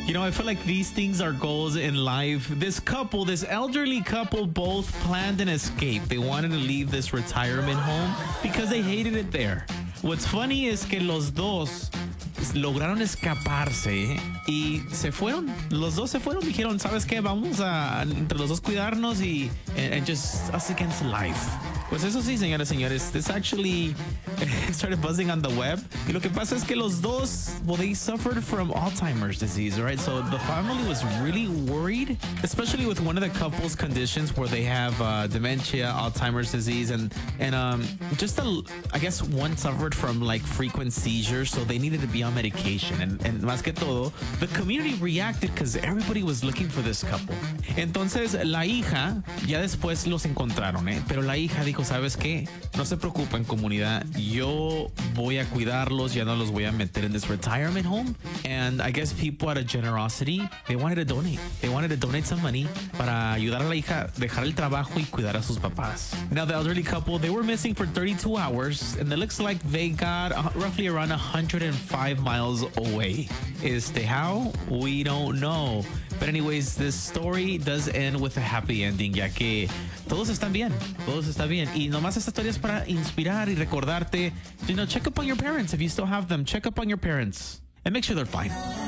You know, I feel like these things are goals in life. This couple, this elderly couple, both planned an escape. They wanted to leave this retirement home because they hated it there. What's funny is que los dos lograron escaparse y se fueron. Los dos se fueron. Dijeron, ¿sabes qué? Vamos a entre los dos cuidarnos y and just us against life. Pues eso sí, señoras y señores, this actually started buzzing on the web. Y lo que pasa es que los dos, well, they suffered from Alzheimer's disease, right? So the family was really worried, especially with one of the couple's conditions where they have dementia, Alzheimer's disease, and just I guess one suffered from like frequent seizures, so they needed to be on medication. And más que todo, the community reacted because everybody was looking for this couple. Entonces la hija, ya después los encontraron, pero la hija dijo, ¿sabes qué? No se preocupen, comunidad. Yo voy a cuidarlos. Ya no los voy a meter in this retirement home. And I guess people out of generosity, they wanted to donate. They wanted to donate some money para ayudar a la hija, dejar el trabajo y cuidar a sus papás. Now, the elderly couple, they were missing for 32 hours. And it looks like they got roughly around 105 miles away. How? We don't know. But anyways, this story does end with a happy ending, ya que todos están bien. Todos están bien. Y nomás esta historia es para inspirar y recordarte, check up on your parents. If you still have them, check up on your parents and make sure they're fine.